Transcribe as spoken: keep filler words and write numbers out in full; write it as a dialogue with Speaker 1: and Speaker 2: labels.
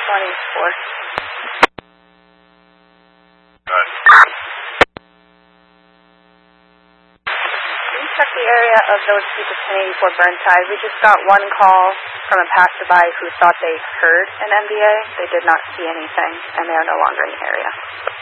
Speaker 1: twenty-four.
Speaker 2: Good.
Speaker 1: We checked the area of Village Street to ten eighty-four Burnside. We just got one call from a passerby who thought they heard an M D A. They did not see anything, and they are no longer in the area.